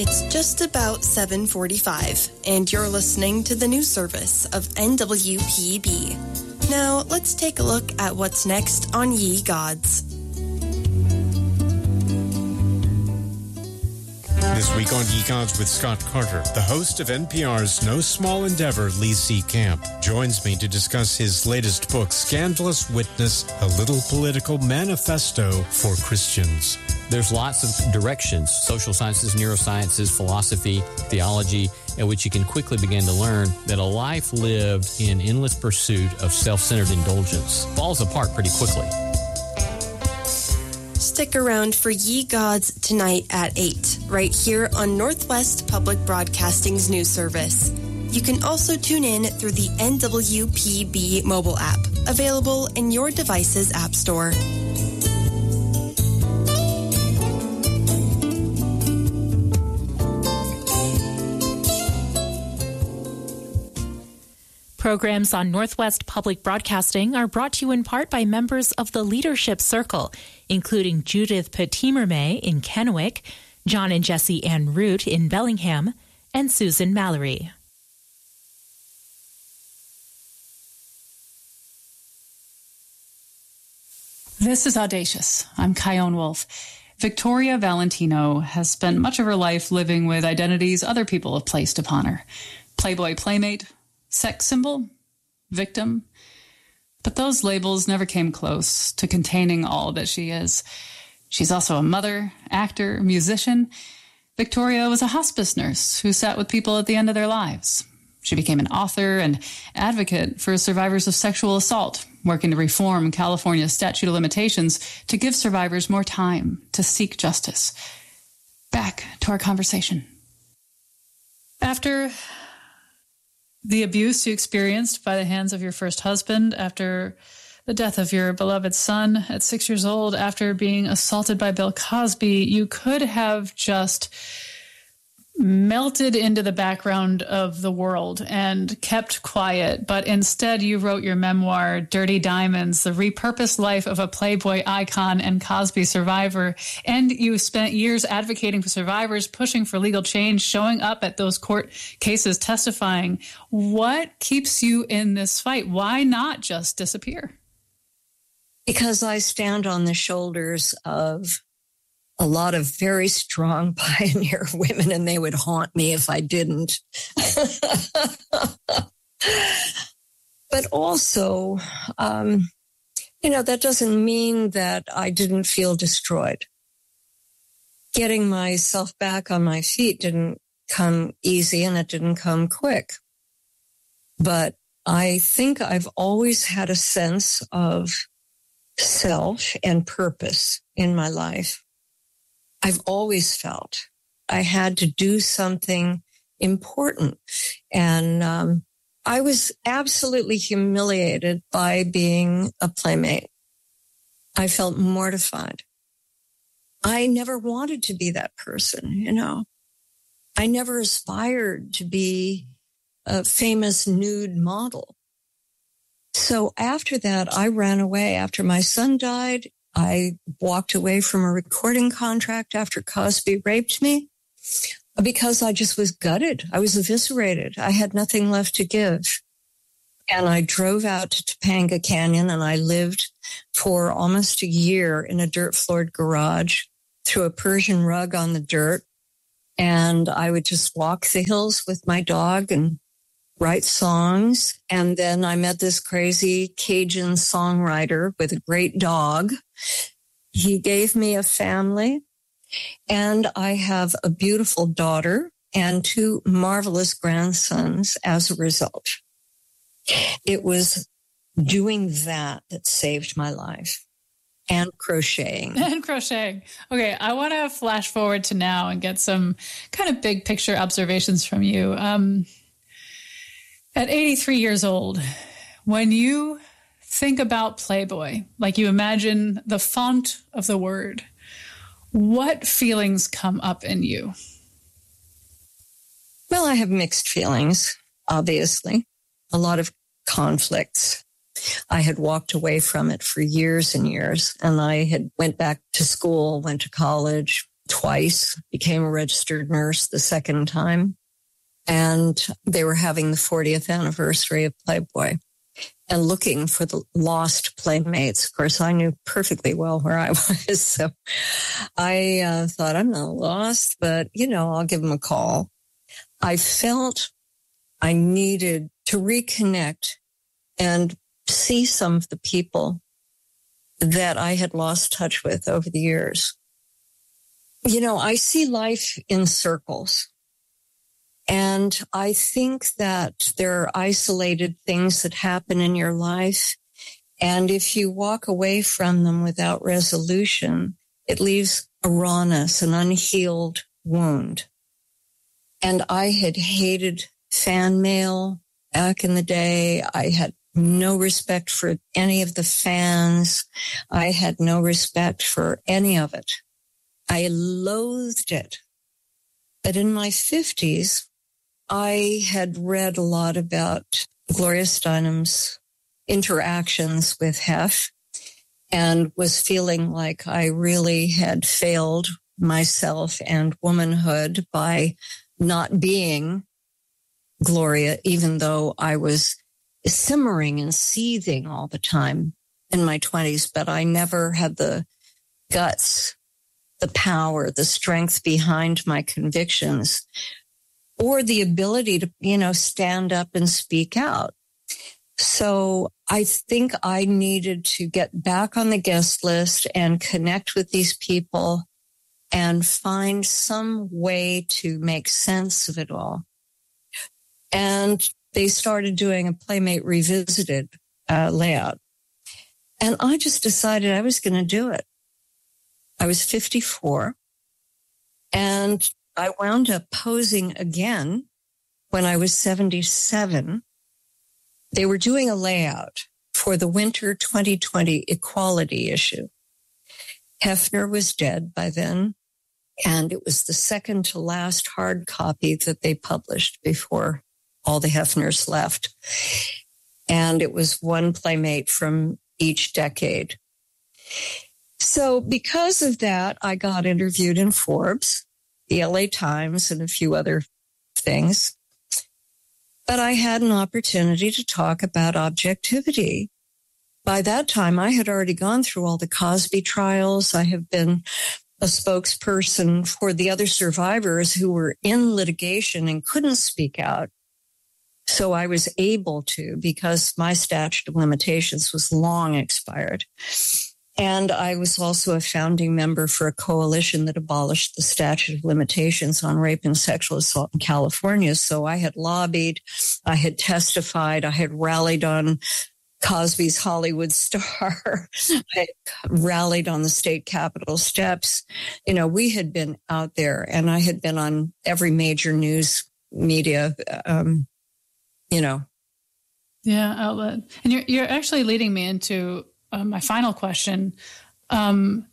It's just about 7:45, and you're listening to the news service of NWPB. Now, let's take a look at what's next on Ye Gods. This week on Ye Gods with Scott Carter, the host of NPR's No Small Endeavor, Lee C. Camp, joins me to discuss his latest book, Scandalous Witness, A Little Political Manifesto for Christians. There's lots of directions, social sciences, neurosciences, philosophy, theology, in which you can quickly begin to learn that a life lived in endless pursuit of self-centered indulgence falls apart pretty quickly. Stick around for Ye Gods tonight at 8, right here on Northwest Public Broadcasting's news service. You can also tune in through the NWPB mobile app, available in your device's app store. Programs on Northwest Public Broadcasting are brought to you in part by members of the Leadership Circle, including Judith Petimerme in Kennewick, John and Jessie Ann Root in Bellingham, and Susan Mallory. This is Audacious. I'm Kyone Wolf. Victoria Valentino has spent much of her life living with identities other people have placed upon her. Playboy playmate, sex symbol, victim. But those labels never came close to containing all that she is. She's also a mother, actor, musician. Victoria was a hospice nurse who sat with people at the end of their lives. She became an author and advocate for survivors of sexual assault, working to reform California's statute of limitations to give survivors more time to seek justice. Back to our conversation. After the abuse you experienced by the hands of your first husband, after the death of your beloved son at 6 years old, after being assaulted by Bill Cosby, you could have just melted into the background of the world and kept quiet. But instead, you wrote your memoir, Dirty Diamonds, the repurposed life of a Playboy icon and Cosby survivor. And you spent years advocating for survivors, pushing for legal change, showing up at those court cases, testifying. What keeps you in this fight? Why not just disappear? Because I stand on the shoulders of a lot of very strong pioneer women, and they would haunt me if I didn't. But also, that doesn't mean that I didn't feel destroyed. Getting myself back on my feet didn't come easy, and it didn't come quick. But I think I've always had a sense of self and purpose in my life. I've always felt I had to do something important. And I was absolutely humiliated by being a playmate. I felt mortified. I never wanted to be that person, I never aspired to be a famous nude model. So after that, I ran away. After my son died, I walked away from a recording contract after Cosby raped me because I just was gutted. I was eviscerated. I had nothing left to give. And I drove out to Topanga Canyon, and I lived for almost a year in a dirt-floored garage, threw a Persian rug on the dirt, and I would just walk the hills with my dog and write songs. And then I met this crazy Cajun songwriter with a great dog. He gave me a family, and I have a beautiful daughter and two marvelous grandsons as a result. It was doing that saved my life. And crocheting. Okay, I want to flash forward to now and get some kind of big picture observations from you. At 83 years old, when you think about Playboy, like you imagine the font of the word, what feelings come up in you? Well, I have mixed feelings, obviously. A lot of conflicts. I had walked away from it for years and years, and I had went back to school, went to college, twice, became a registered nurse the second time. And they were having the 40th anniversary of Playboy and looking for the lost playmates. Of course, I knew perfectly well where I was. So I thought, I'm not lost, but, I'll give them a call. I felt I needed to reconnect and see some of the people that I had lost touch with over the years. I see life in circles. And I think that there are isolated things that happen in your life. And if you walk away from them without resolution, it leaves a rawness, an unhealed wound. And I had hated fan mail back in the day. I had no respect for any of the fans. I had no respect for any of it. I loathed it. But in my 50s, I had read a lot about Gloria Steinem's interactions with Hef and was feeling like I really had failed myself and womanhood by not being Gloria, even though I was simmering and seething all the time in my 20s, but I never had the guts, the power, the strength behind my convictions, or the ability to, stand up and speak out. So I think I needed to get back on the guest list and connect with these people and find some way to make sense of it all. And they started doing a Playmate Revisited layout. And I just decided I was going to do it. I was 54. And I wound up posing again when I was 77. They were doing a layout for the winter 2020 equality issue. Hefner was dead by then, and it was the second to last hard copy that they published before all the Hefners left. And it was one playmate from each decade. So because of that, I got interviewed in Forbes, the LA Times, and a few other things. But I had an opportunity to talk about objectivity. By that time, I had already gone through all the Cosby trials. I have been a spokesperson for the other survivors who were in litigation and couldn't speak out. So I was able to, because my statute of limitations was long expired. And I was also a founding member for a coalition that abolished the statute of limitations on rape and sexual assault in California. So I had lobbied, I had testified, I had rallied on Cosby's Hollywood star. I rallied on the state capitol steps. We had been out there, and I had been on every major news media, Yeah, outlet. And you're actually leading me into my final question. You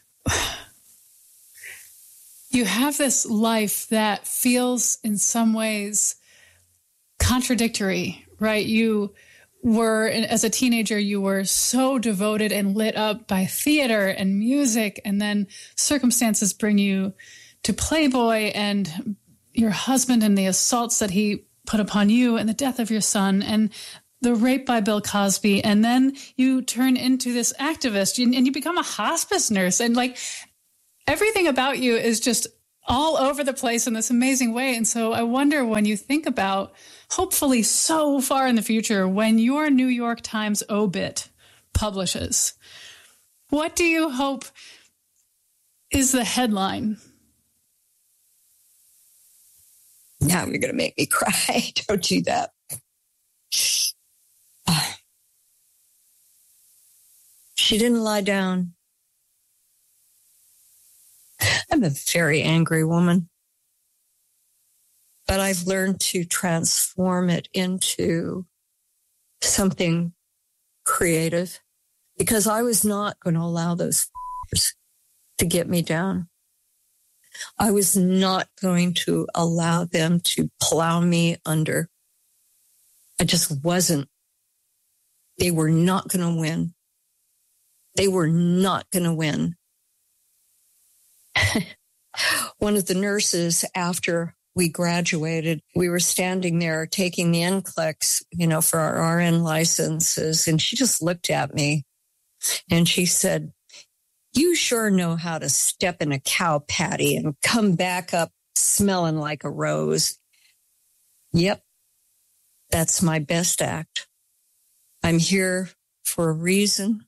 have this life that feels in some ways contradictory, right? You were, as a teenager, you were so devoted and lit up by theater and music, and then circumstances bring you to Playboy and your husband and the assaults that he put upon you and the death of your son and the rape by Bill Cosby. And then you turn into this activist and you become a hospice nurse. And everything about you is just all over the place in this amazing way. And so I wonder, when you think about, hopefully so far in the future, when your New York Times obit publishes, what do you hope is the headline? Now you're going to make me cry. Don't do that. She didn't lie down. I'm a very angry woman, but I've learned to transform it into something creative, because I was not going to allow those to get me down. I was not going to allow them to plow me under. I just wasn't. They were not going to win. They were not going to win. one of the nurses, after we graduated, we were standing there taking the NCLEX, for our RN licenses. And she just looked at me and she said, "You sure know how to step in a cow patty and come back up smelling like a rose." Yep. That's my best act. I'm here for a reason.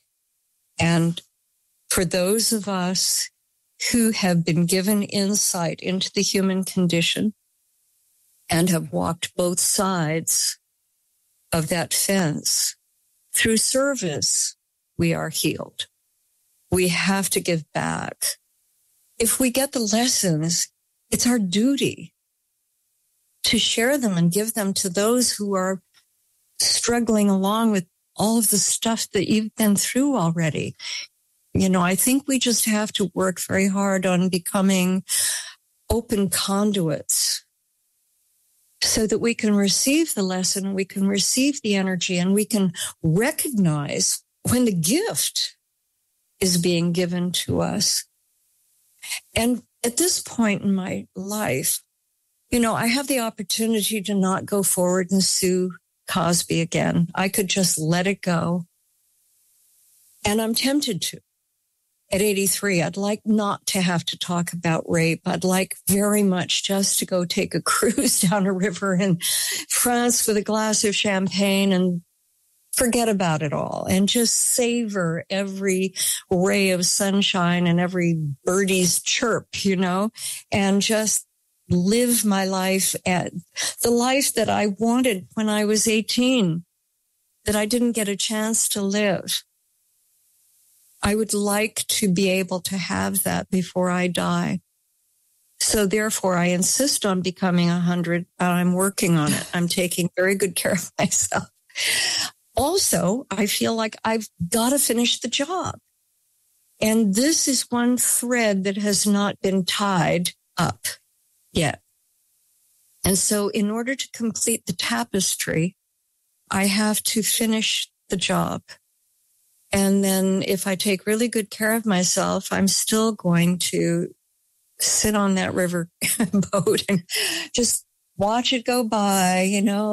And for those of us who have been given insight into the human condition and have walked both sides of that fence, through service, we are healed. We have to give back. If we get the lessons, it's our duty to share them and give them to those who are struggling along with all of the stuff that you've been through already. I think we just have to work very hard on becoming open conduits so that we can receive the lesson, we can receive the energy, and we can recognize when the gift is being given to us. And at this point in my life, I have the opportunity to not go forward and sue Cosby again. I could just let it go. And I'm tempted to. At 83, I'd like not to have to talk about rape. I'd like very much just to go take a cruise down a river in France with a glass of champagne and forget about it all and just savor every ray of sunshine and every birdie's chirp, and just live my life at the life that I wanted when I was 18, that I didn't get a chance to live. I would like to be able to have that before I die. So therefore, I insist on becoming 100. I'm working on it. I'm taking very good care of myself. Also, I feel like I've got to finish the job. And this is one thread that has not been tied up yet. And so in order to complete the tapestry, I have to finish the job. And then if I take really good care of myself, I'm still going to sit on that river boat and just watch it go by,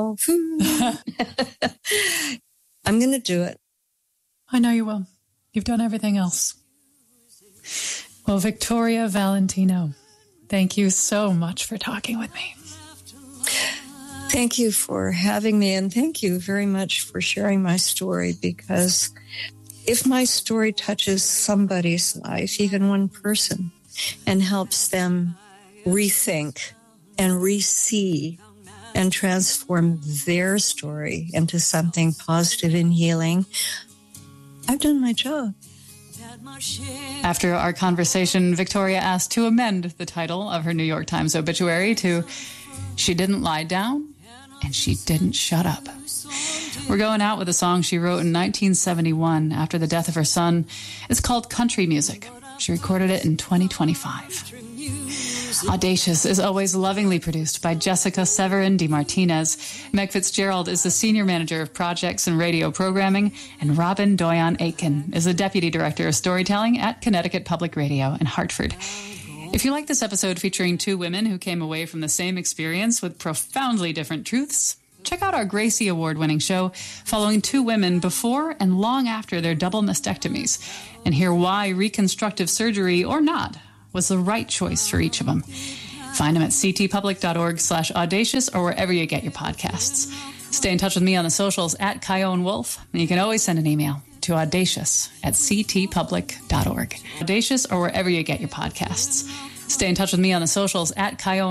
I'm going to do it. I know you will. You've done everything else. Well, Victoria Valentino, thank you so much for talking with me. Thank you for having me, and thank you very much for sharing my story, because if my story touches somebody's life, even one person, and helps them rethink and re-see and transform their story into something positive and healing, I've done my job. After our conversation, Victoria asked to amend the title of her New York Times obituary to "She Didn't Lie Down and She Didn't Shut Up." We're going out with a song she wrote in 1971 after the death of her son. It's called Country Music. She recorded it in 2025. Audacious is always lovingly produced by Jessica Severin DeMartinez. Meg Fitzgerald is the Senior Manager of Projects and Radio Programming, and Robin Doyon-Aitken is the Deputy Director of Storytelling at Connecticut Public Radio in Hartford. If you like this episode featuring two women who came away from the same experience with profoundly different truths, check out our Gracie Award-winning show following two women before and long after their double mastectomies, and hear why reconstructive surgery or not was the right choice for each of them. Find them at ctpublic.org/audacious or wherever you get your podcasts. Stay in touch with me on the socials at Chion Wolf, and you can always send an email to audacious@ctpublic.org. Audacious or wherever you get your podcasts. Stay in touch with me on the socials at Chion